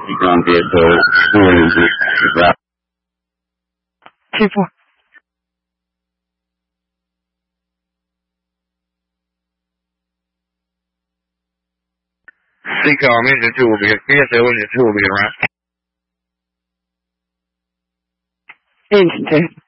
Ground vehicle, 2-4. CCOM engine 2 will be, PSL engine 2 will be around. Engine 2.